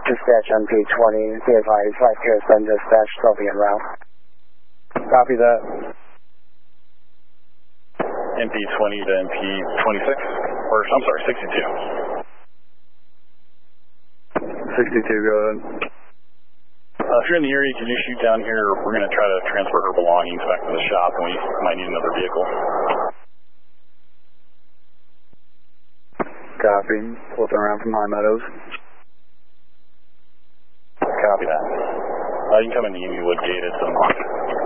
Dispatch on P20, be advised, 5 Pearson dispatch, still be en route. Copy that. MP20 to MP26, or I'm sorry, 62. 62, go ahead. If you're in the area, can you shoot down here? We're going to try to transfer her belongings back to the shop, and we might need another vehicle. Copy. Flipping around from High Meadows. Copy that. You can come in the Uniwood gate. It's